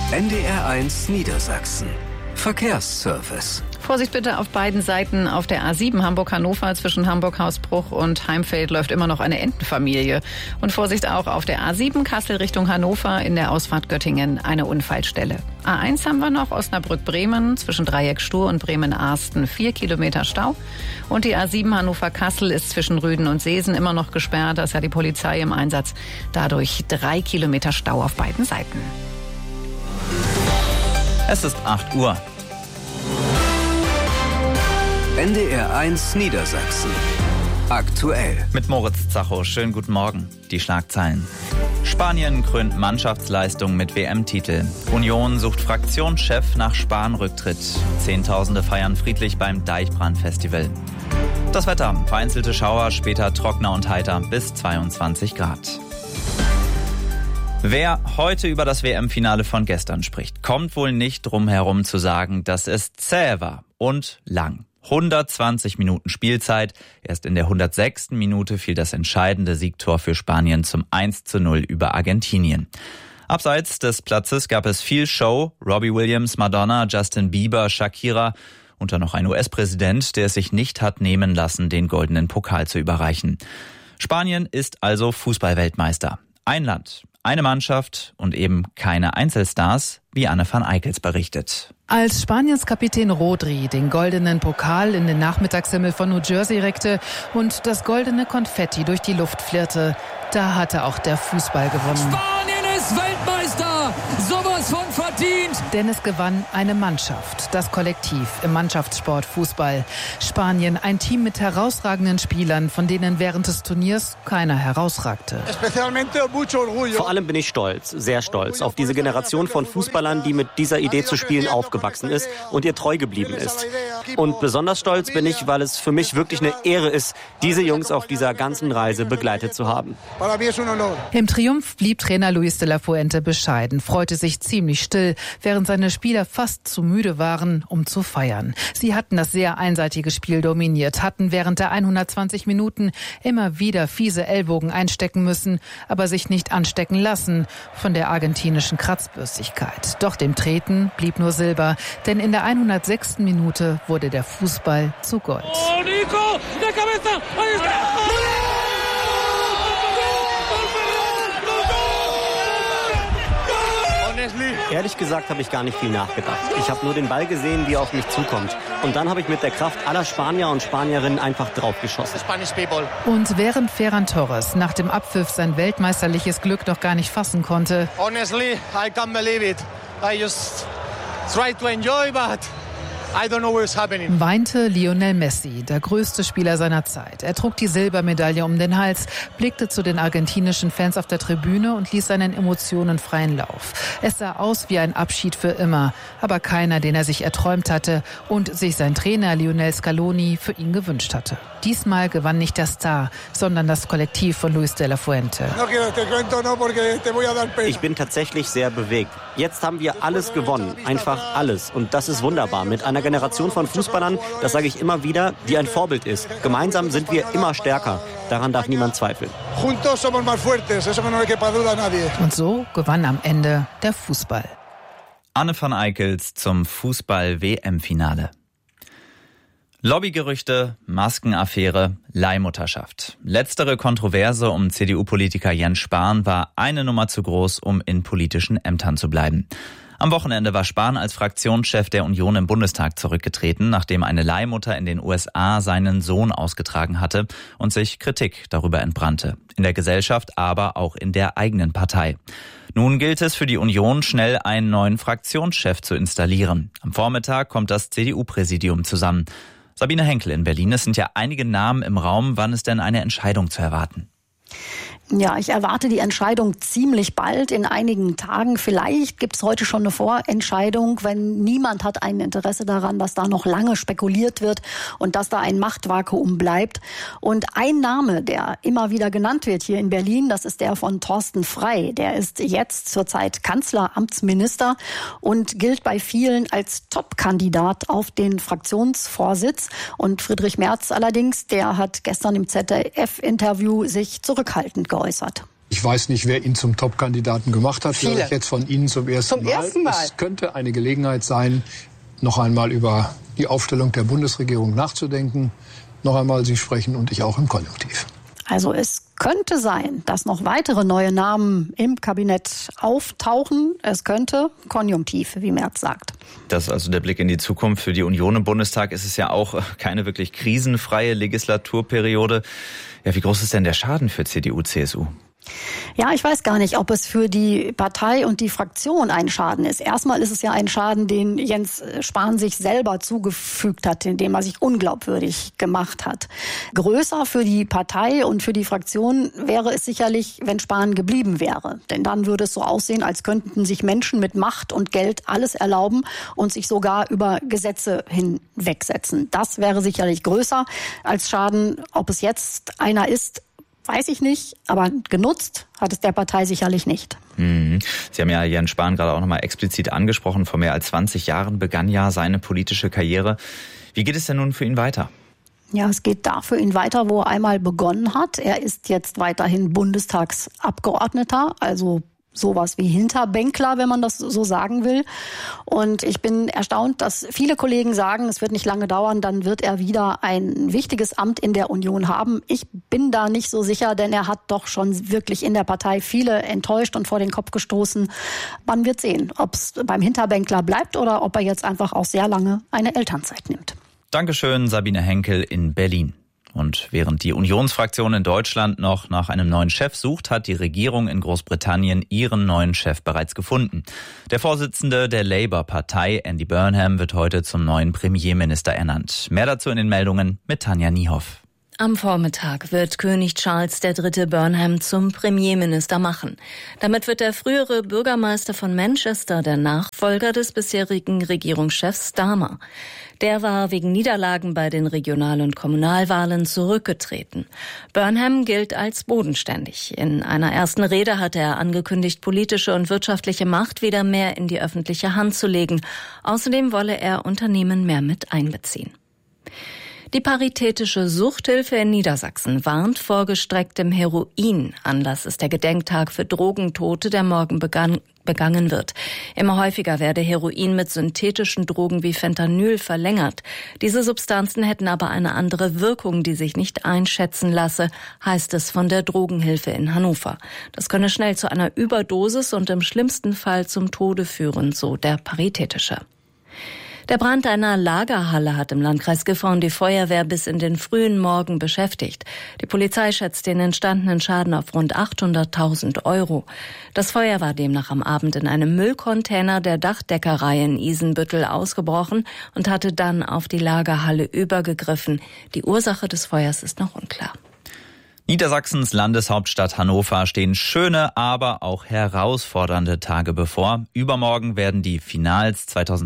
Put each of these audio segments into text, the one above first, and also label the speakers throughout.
Speaker 1: NDR1 Niedersachsen. Verkehrsservice.
Speaker 2: Vorsicht bitte auf beiden Seiten. Auf der A7 Hamburg-Hannover zwischen Hamburg-Hausbruch und Heimfeld läuft immer noch eine Entenfamilie. Und Vorsicht auch auf der A7 Kassel Richtung Hannover in der Ausfahrt Göttingen eine Unfallstelle. A1 haben wir noch Osnabrück-Bremen zwischen Dreieck-Stur und Bremen-Arsten 4 Kilometer Stau. Und die A7 Hannover-Kassel ist zwischen Rüden und Seesen immer noch gesperrt. Da ist ja die Polizei im Einsatz. Dadurch 3 Kilometer Stau auf beiden Seiten.
Speaker 3: Es ist 8 Uhr.
Speaker 1: NDR1 Niedersachsen. Aktuell.
Speaker 3: Mit Moritz Zacho. Schönen guten Morgen. Die Schlagzeilen. Spanien krönt Mannschaftsleistung mit WM-Titel. Union sucht Fraktionschef nach Spahn-Rücktritt. Zehntausende feiern friedlich beim Deichbrand-Festival. Das Wetter. Vereinzelte Schauer, später trockener und heiter bis 22 Grad. Wer heute über das WM-Finale von gestern spricht, kommt wohl nicht drum herum zu sagen, dass es zäh war und lang. 120 Minuten Spielzeit. Erst in der 106. Minute fiel das entscheidende Siegtor für Spanien zum 1:0 über Argentinien. Abseits des Platzes gab es viel Show. Robbie Williams, Madonna, Justin Bieber, Shakira und dann noch ein US-Präsident, der es sich nicht hat nehmen lassen, den goldenen Pokal zu überreichen. Spanien ist also Fußballweltmeister. Ein Land, eine Mannschaft und eben keine Einzelstars, wie Anne van Eickels berichtet.
Speaker 4: Als Spaniens Kapitän Rodri den goldenen Pokal in den Nachmittagshimmel von New Jersey reckte und das goldene Konfetti durch die Luft flirrte, da hatte auch der Fußball gewonnen.
Speaker 5: Spanien ist Weltmeister! Sowas von verdient!
Speaker 4: Denn es gewann eine Mannschaft, das Kollektiv im Mannschaftssport Fußball. Spanien, ein Team mit herausragenden Spielern, von denen während des Turniers keiner herausragte.
Speaker 6: Vor allem bin ich stolz, sehr stolz auf diese Generation von Fußballern, die mit dieser Idee zu spielen aufgewachsen ist und ihr treu geblieben ist. Und besonders stolz bin ich, weil es für mich wirklich eine Ehre ist, diese Jungs auf dieser ganzen Reise begleitet zu haben.
Speaker 4: Im Triumph blieb Trainer Luis de la Fuente bescheiden, freute sich ziemlich still, während seine Spieler fast zu müde waren, um zu feiern. Sie hatten das sehr einseitige Spiel dominiert, hatten während der 120 Minuten immer wieder fiese Ellbogen einstecken müssen, aber sich nicht anstecken lassen von der argentinischen Kratzbürstigkeit. Doch dem Treten blieb nur Silber, denn in der 106. Minute wurde der Fußball zu Gold.
Speaker 5: Oh, Nico, der Cabeza!
Speaker 6: Ehrlich gesagt habe ich gar nicht viel nachgedacht. Ich habe nur den Ball gesehen, wie er auf mich zukommt. Und dann habe ich mit der Kraft aller Spanier und Spanierinnen einfach draufgeschossen.
Speaker 4: Und während Ferran Torres nach dem Abpfiff sein weltmeisterliches Glück noch gar nicht fassen konnte,
Speaker 7: Honestly, I can't believe it. I just try to enjoy, but I don't know what's happening.
Speaker 4: weinte Lionel Messi, der größte Spieler seiner Zeit. Er trug die Silbermedaille um den Hals, blickte zu den argentinischen Fans auf der Tribüne und ließ seinen Emotionen freien Lauf. Es sah aus wie ein Abschied für immer, aber keiner, den er sich erträumt hatte und sich sein Trainer Lionel Scaloni für ihn gewünscht hatte. Diesmal gewann nicht der Star, sondern das Kollektiv von Luis de la Fuente.
Speaker 6: Ich bin tatsächlich sehr bewegt. Jetzt haben wir alles gewonnen, einfach alles. Und das ist wunderbar. Mit einer Generation von Fußballern, das sage ich immer wieder, die ein Vorbild ist. Gemeinsam sind wir immer stärker. Daran darf niemand zweifeln.
Speaker 4: Und so gewann am Ende der Fußball.
Speaker 3: Anne van Eickels zum Fußball-WM-Finale. Lobbygerüchte, Maskenaffäre, Leihmutterschaft. Letztere Kontroverse um CDU-Politiker Jens Spahn war eine Nummer zu groß, um in politischen Ämtern zu bleiben. Am Wochenende war Spahn als Fraktionschef der Union im Bundestag zurückgetreten, nachdem eine Leihmutter in den USA seinen Sohn ausgetragen hatte und sich Kritik darüber entbrannte. In der Gesellschaft, aber auch in der eigenen Partei. Nun gilt es für die Union, schnell einen neuen Fraktionschef zu installieren. Am Vormittag kommt das CDU-Präsidium zusammen. Sabine Henkel in Berlin, es sind ja einige Namen im Raum. Wann ist denn eine Entscheidung zu erwarten?
Speaker 8: Ja, ich erwarte die Entscheidung ziemlich bald, in einigen Tagen. Vielleicht gibt es heute schon eine Vorentscheidung, wenn niemand hat ein Interesse daran, dass da noch lange spekuliert wird und dass da ein Machtvakuum bleibt. Und ein Name, der immer wieder genannt wird hier in Berlin, das ist der von Thorsten Frey. Der ist jetzt zurzeit Kanzleramtsminister und gilt bei vielen als Top-Kandidat auf den Fraktionsvorsitz. Und Friedrich Merz allerdings, der hat gestern im ZDF-Interview sich zurückhaltend geäußert.
Speaker 9: Ich weiß nicht, wer ihn zum Top-Kandidaten gemacht hat. Vielleicht jetzt von Ihnen zum ersten Mal. Es könnte eine Gelegenheit sein, noch einmal über die Aufstellung der Bundesregierung nachzudenken. Noch einmal, Sie sprechen und ich auch im Konjunktiv.
Speaker 8: Also es könnte sein, dass noch weitere neue Namen im Kabinett auftauchen. Es könnte Konjunktiv, wie Merz sagt.
Speaker 3: Das ist also der Blick in die Zukunft. Für die Union im Bundestag ist es ja auch keine wirklich krisenfreie Legislaturperiode. Ja, wie groß ist denn der Schaden für CDU, CSU?
Speaker 8: Ja, ich weiß gar nicht, ob es für die Partei und die Fraktion ein Schaden ist. Erstmal ist es ja ein Schaden, den Jens Spahn sich selber zugefügt hat, indem er sich unglaubwürdig gemacht hat. Größer für die Partei und für die Fraktion wäre es sicherlich, wenn Spahn geblieben wäre. Denn dann würde es so aussehen, als könnten sich Menschen mit Macht und Geld alles erlauben und sich sogar über Gesetze hinwegsetzen. Das wäre sicherlich größer als Schaden. Ob es jetzt einer ist, weiß ich nicht, aber genutzt hat es der Partei sicherlich nicht.
Speaker 3: Sie haben ja Jens Spahn gerade auch nochmal explizit angesprochen. Vor mehr als 20 Jahren begann ja seine politische Karriere. Wie geht es denn nun für ihn weiter?
Speaker 8: Ja, es geht da für ihn weiter, wo er einmal begonnen hat. Er ist jetzt weiterhin Bundestagsabgeordneter, also sowas wie Hinterbänkler, wenn man das so sagen will. Und ich bin erstaunt, dass viele Kollegen sagen, es wird nicht lange dauern, dann wird er wieder ein wichtiges Amt in der Union haben. Ich bin da nicht so sicher, denn er hat doch schon wirklich in der Partei viele enttäuscht und vor den Kopf gestoßen. Man wird sehen, ob es beim Hinterbänkler bleibt oder ob er jetzt einfach auch sehr lange eine Elternzeit nimmt.
Speaker 3: Dankeschön, Sabine Henkel in Berlin. Und während die Unionsfraktion in Deutschland noch nach einem neuen Chef sucht, hat die Regierung in Großbritannien ihren neuen Chef bereits gefunden. Der Vorsitzende der Labour-Partei, Andy Burnham, wird heute zum neuen Premierminister ernannt. Mehr dazu in den Meldungen mit Tanja Niehoff.
Speaker 10: Am Vormittag wird König Charles III. Burnham zum Premierminister machen. Damit wird der frühere Bürgermeister von Manchester der Nachfolger des bisherigen Regierungschefs Starmer. Der war wegen Niederlagen bei den Regional- und Kommunalwahlen zurückgetreten. Burnham gilt als bodenständig. In einer ersten Rede hatte er angekündigt, politische und wirtschaftliche Macht wieder mehr in die öffentliche Hand zu legen. Außerdem wolle er Unternehmen mehr mit einbeziehen. Die Paritätische Suchthilfe in Niedersachsen warnt vor gestrecktem Heroin. Anlass ist der Gedenktag für Drogentote, der morgen begangen wird. Immer häufiger werde Heroin mit synthetischen Drogen wie Fentanyl verlängert. Diese Substanzen hätten aber eine andere Wirkung, die sich nicht einschätzen lasse, heißt es von der Drogenhilfe in Hannover. Das könne schnell zu einer Überdosis und im schlimmsten Fall zum Tode führen, so der Paritätische. Der Brand einer Lagerhalle hat im Landkreis Gifhorn die Feuerwehr bis in den frühen Morgen beschäftigt. Die Polizei schätzt den entstandenen Schaden auf rund 800.000 €. Das Feuer war demnach am Abend in einem Müllcontainer der Dachdeckerei in Isenbüttel ausgebrochen und hatte dann auf die Lagerhalle übergegriffen. Die Ursache des Feuers ist noch unklar.
Speaker 3: Niedersachsens Landeshauptstadt Hannover stehen schöne, aber auch herausfordernde Tage bevor. Übermorgen werden die Finals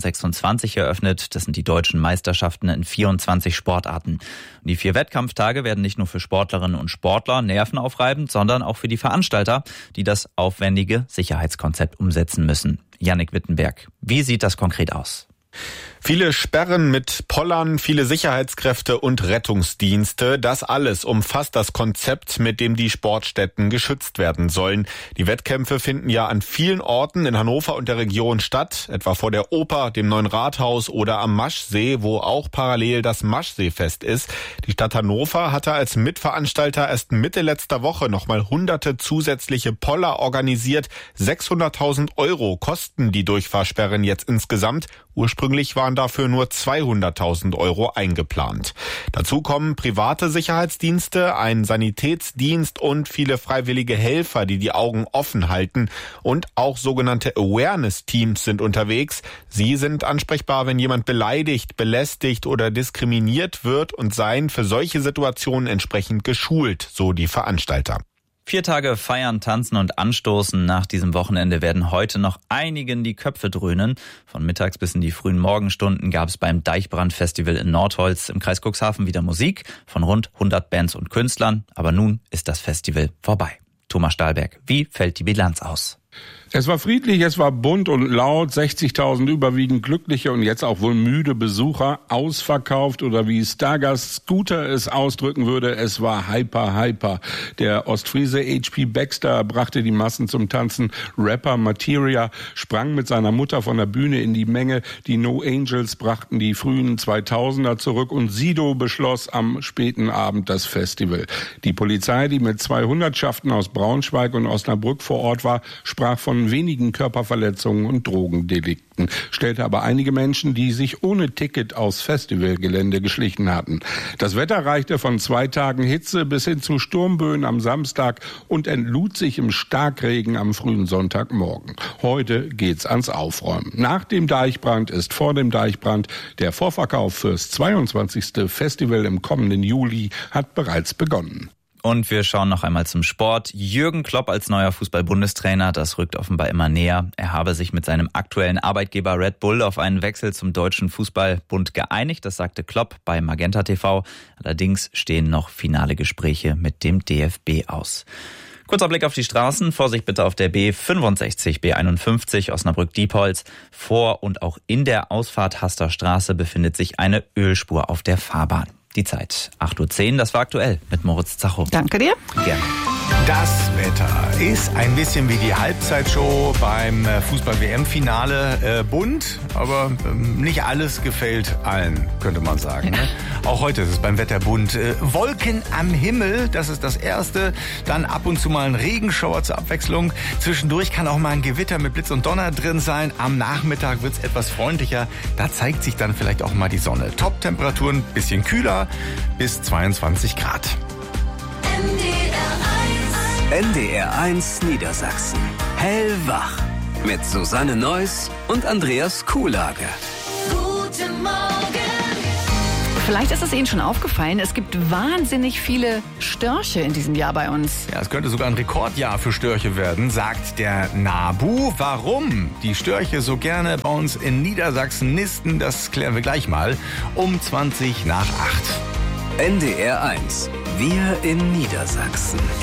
Speaker 3: 2026 eröffnet. Das sind die deutschen Meisterschaften in 24 Sportarten. Und die 4 Wettkampftage werden nicht nur für Sportlerinnen und Sportler nervenaufreibend, sondern auch für die Veranstalter, die das aufwendige Sicherheitskonzept umsetzen müssen. Jannik Wittenberg, wie sieht das konkret aus?
Speaker 11: Viele Sperren mit Pollern, viele Sicherheitskräfte und Rettungsdienste. Das alles umfasst das Konzept, mit dem die Sportstätten geschützt werden sollen. Die Wettkämpfe finden ja an vielen Orten in Hannover und der Region statt, etwa vor der Oper, dem neuen Rathaus oder am Maschsee, wo auch parallel das Maschseefest ist. Die Stadt Hannover hatte als Mitveranstalter erst Mitte letzter Woche nochmal hunderte zusätzliche Poller organisiert. 600.000 € kosten die Durchfahrsperren jetzt insgesamt. Ursprünglich waren dafür nur 200.000 € eingeplant. Dazu kommen private Sicherheitsdienste, ein Sanitätsdienst und viele freiwillige Helfer, die die Augen offen halten. Und auch sogenannte Awareness-Teams sind unterwegs. Sie sind ansprechbar, wenn jemand beleidigt, belästigt oder diskriminiert wird und seien für solche Situationen entsprechend geschult, so die Veranstalter.
Speaker 3: 4 Tage feiern, tanzen und anstoßen. Nach diesem Wochenende werden heute noch einigen die Köpfe dröhnen. Von mittags bis in die frühen Morgenstunden gab es beim Deichbrand-Festival in Nordholz im Kreis Cuxhaven wieder Musik von rund 100 Bands und Künstlern. Aber nun ist das Festival vorbei. Thomas Stahlberg, wie fällt die Bilanz aus?
Speaker 12: Es war friedlich, es war bunt und laut, 60.000 überwiegend glückliche und jetzt auch wohl müde Besucher, ausverkauft oder wie Stargast Scooter es ausdrücken würde, es war hyper. Der Ostfriese H.P. Baxter brachte die Massen zum Tanzen, Rapper Materia sprang mit seiner Mutter von der Bühne in die Menge, die No Angels brachten die frühen 2000er zurück und Sido beschloss am späten Abend das Festival. Die Polizei, die mit 2 Hundertschaften aus Braunschweig und Osnabrück vor Ort war, sprach von wenigen Körperverletzungen und Drogendelikten, stellte aber einige Menschen, die sich ohne Ticket aufs Festivalgelände geschlichen hatten. Das Wetter reichte von 2 Tagen Hitze bis hin zu Sturmböen am Samstag und entlud sich im Starkregen am frühen Sonntagmorgen. Heute geht's ans Aufräumen. Nach dem Deichbrand ist vor dem Deichbrand. Der Vorverkauf fürs 22. Festival im kommenden Juli hat bereits begonnen.
Speaker 3: Und wir schauen noch einmal zum Sport. Jürgen Klopp als neuer Fußball-Bundestrainer, das rückt offenbar immer näher. Er habe sich mit seinem aktuellen Arbeitgeber Red Bull auf einen Wechsel zum Deutschen Fußballbund geeinigt. Das sagte Klopp bei Magenta TV. Allerdings stehen noch finale Gespräche mit dem DFB aus. Kurzer Blick auf die Straßen. Vorsicht bitte auf der B65, B51 Osnabrück-Diepholz. Vor und auch in der Ausfahrt Haster Straße befindet sich eine Ölspur auf der Fahrbahn. Die Zeit 8:10 Uhr, das war aktuell mit Moritz Zacho.
Speaker 2: Danke dir.
Speaker 3: Gerne.
Speaker 13: Das Wetter ist ein bisschen wie die Halbzeitshow beim Fußball-WM-Finale. Bunt, aber nicht alles gefällt allen, könnte man sagen. Ne? Auch heute ist es beim Wetter bunt. Wolken am Himmel, das ist das Erste. Dann ab und zu mal ein Regenschauer zur Abwechslung. Zwischendurch kann auch mal ein Gewitter mit Blitz und Donner drin sein. Am Nachmittag wird es etwas freundlicher. Da zeigt sich dann vielleicht auch mal die Sonne. Top-Temperaturen, bisschen kühler, bis 22 Grad.
Speaker 1: NDR 1 Niedersachsen. Hellwach. Mit Susanne Neuss und Andreas Kuhlage.
Speaker 2: Guten Morgen. Vielleicht ist es Ihnen schon aufgefallen, es gibt wahnsinnig viele Störche in diesem Jahr bei uns.
Speaker 13: Ja, es könnte sogar ein Rekordjahr für Störche werden, sagt der NABU. Warum die Störche so gerne bei uns in Niedersachsen nisten, das klären wir gleich mal um 20 nach 8.
Speaker 1: NDR 1. Wir in Niedersachsen.